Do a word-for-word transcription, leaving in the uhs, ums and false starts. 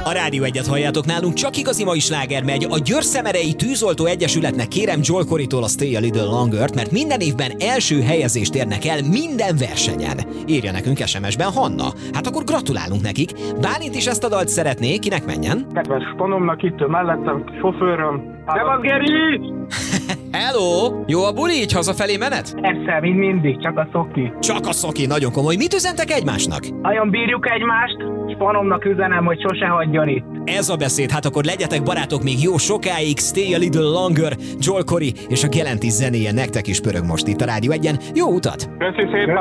A Rádió Egyet halljátok, nálunk csak igazi mai sláger megy. A Győr-Szemerei Tűzoltó Egyesületnek kérem Joel Corrytól a Stay a Little Longer-t, mert minden évben első helyezést érnek el minden versenyen. Írja nekünk es em es-ben Hanna. Hát akkor gratulálunk nekik. Bálint is ezt a dalt szeretné, kinek menjen? Kedves panomnak itt mellettem, sofőröm. De van, Geri! Hello! Jó a buli, így hazafelé menet? Persze, mint mindig, csak a szoki. Csak a szoki, nagyon komoly. Mit üzentek egymásnak? Nagyon bírjuk egymást, és panomnak üzenem, hogy sose hagyjon itt. Ez a beszéd, hát akkor legyetek barátok még jó sokáig. Stay a Little Longer, Joel Corry és a Gelentis zenéje nektek is pörög most itt a Rádió Egyen. Jó utat! Köszi szépen!